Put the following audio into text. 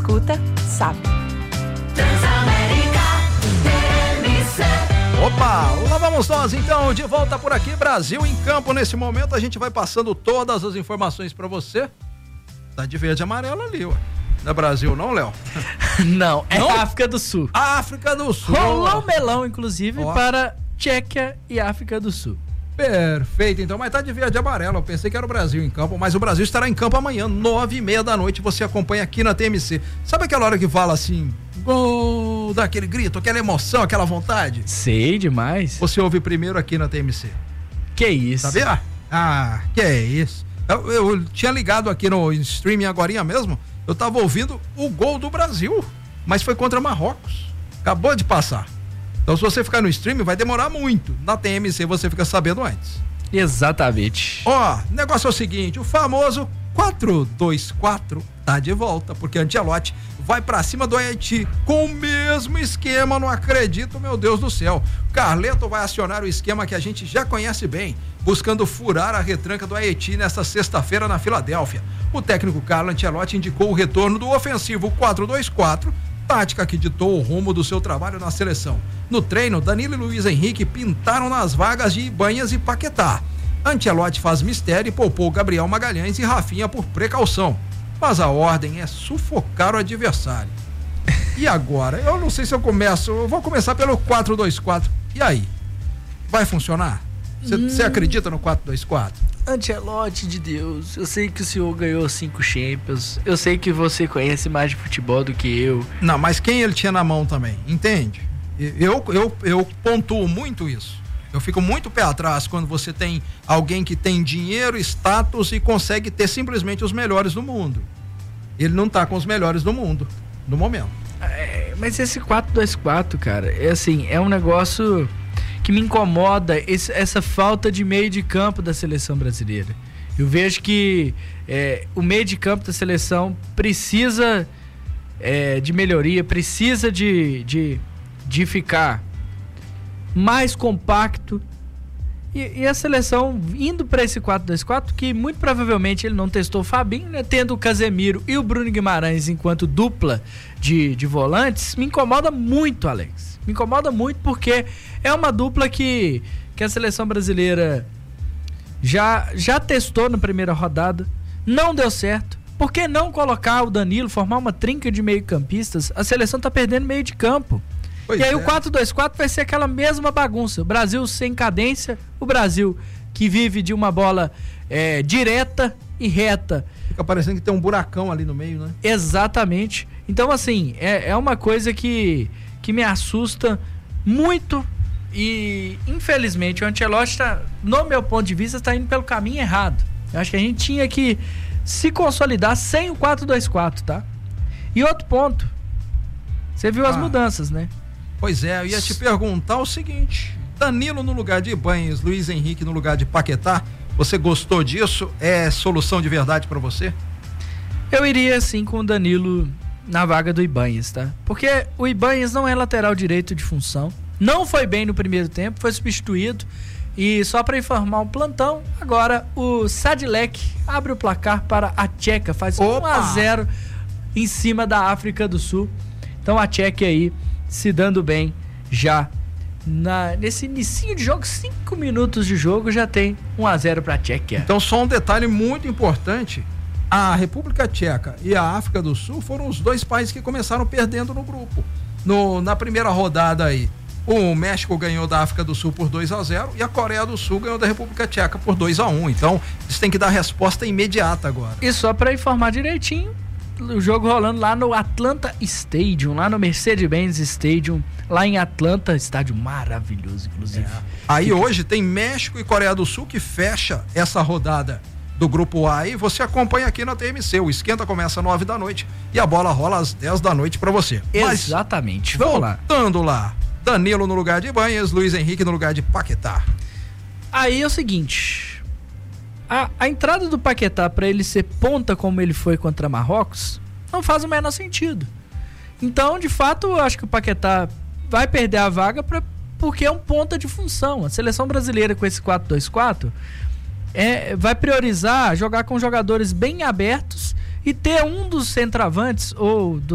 escuta, sabe. Opa, lá vamos nós então, de volta por aqui, Brasil em Campo. Nesse momento a gente vai passando todas as informações pra você. Tá de verde e amarelo ali, ué. Não é Brasil não, Léo? Não, é não? África do Sul. África do Sul. Rolou melão, inclusive, Ó. para Tchequia e África do Sul. Perfeito, então, mas tá de verde e amarelo. Eu pensei que era o Brasil em campo, mas o Brasil estará em campo amanhã, 9h30 da noite. Você acompanha aqui na TMC. Sabe aquela hora que fala assim, gol, dá aquele grito, aquela emoção, aquela vontade? Sei demais. Você ouve primeiro aqui na TMC. Que isso? Sabia? Ah, que é isso. Eu tinha ligado aqui no streaming agorinha mesmo. Eu tava ouvindo o gol do Brasil, mas foi contra Marrocos. Acabou de passar. Então, se você ficar no streaming, vai demorar muito. Na TMC você fica sabendo antes. Exatamente. Ó, o negócio é o seguinte, o famoso 4-2-4 tá de volta, porque Ancelotti vai pra cima do Haiti com o mesmo esquema, não acredito, meu Deus do céu. Carleto vai acionar o esquema que a gente já conhece bem, buscando furar a retranca do Haiti nesta sexta-feira na Filadélfia. O técnico Carlo Ancelotti indicou o retorno do ofensivo 4-2-4, tática que ditou o rumo do seu trabalho na seleção. No treino, Danilo e Luiz Henrique pintaram nas vagas de Ibanhas e Paquetá. Ancelotti faz mistério e poupou Gabriel Magalhães e Rafinha por precaução. Mas a ordem é sufocar o adversário. E agora? Eu não sei se eu vou começar pelo 4-2-4. E aí? Vai funcionar? Você acredita no 4-2-4? Ancelotti de Deus, eu sei que o senhor ganhou 5 Champions, eu sei que você conhece mais de futebol do que eu. Não, mas quem ele tinha na mão também, entende? Eu pontuo muito isso. Eu fico muito pé atrás quando você tem alguém que tem dinheiro, status e consegue ter simplesmente os melhores do mundo. Ele não tá com os melhores do mundo, no momento. Mas esse 4-2-4, cara, é assim, é um negócio que me incomoda, essa falta de meio de campo da seleção brasileira. Eu vejo que o meio de campo da seleção precisa de melhoria, precisa de ficar mais compacto. E a seleção indo para esse 4-2-4, que muito provavelmente ele não testou o Fabinho, né? Tendo o Casemiro e o Bruno Guimarães enquanto dupla de volantes, me incomoda muito, Alex. Me incomoda muito porque é uma dupla que a seleção brasileira já testou na primeira rodada, não deu certo. Por que não colocar o Danilo, formar uma trinca de meio-campistas? A seleção tá perdendo meio de campo. Pois e aí é. o 4-2-4 vai ser aquela mesma bagunça. O Brasil sem cadência, o Brasil que vive de uma bola direta e reta. Fica parecendo que tem um buracão ali no meio, né? Exatamente. Então, assim, é uma coisa que me assusta muito e, infelizmente, o Ancelotti, no meu ponto de vista, está indo pelo caminho errado. Eu acho que a gente tinha que se consolidar sem o 4-2-4, tá? E outro ponto, você viu as mudanças, né? Pois é, eu ia te perguntar o seguinte, Danilo no lugar de Ibanhas, Luiz Henrique no lugar de Paquetá, você gostou disso? É solução de verdade pra você? Eu iria sim com o Danilo na vaga do Ibanhas, tá? Porque o Ibanhas não é lateral direito de função, não foi bem no primeiro tempo, foi substituído e só para informar um plantão, agora o Sadilek abre o placar para a Tcheca, faz 1-0 em cima da África do Sul. Então a Tcheca aí se dando bem já nesse inicinho de jogo, 5 minutos de jogo, já tem 1-0 para a Tchequia. Então só um detalhe muito importante, a República Tcheca e a África do Sul foram os dois países que começaram perdendo no grupo. Na primeira rodada aí, o México ganhou da África do Sul por 2-0 e a Coreia do Sul ganhou da República Tcheca por 2-1. Então eles têm que dar resposta imediata agora. E só para informar direitinho, o jogo rolando lá no Atlanta Stadium, lá no Mercedes-Benz Stadium, lá em Atlanta, estádio maravilhoso, inclusive. Aí hoje tem México e Coreia do Sul que fecha essa rodada do grupo A e você acompanha aqui na TMC. O esquenta começa às 9 da noite e a bola rola às 10 da noite pra você. Exatamente, vamos lá. Voltando lá, Danilo no lugar de Ibanhas, Luiz Henrique no lugar de Paquetá. Aí é o seguinte, a entrada do Paquetá para ele ser ponta como ele foi contra Marrocos não faz o menor sentido. Então, de fato, eu acho que o Paquetá vai perder a vaga porque é um ponta de função. A seleção brasileira com esse 4-2-4 vai priorizar jogar com jogadores bem abertos e ter um dos centroavantes ou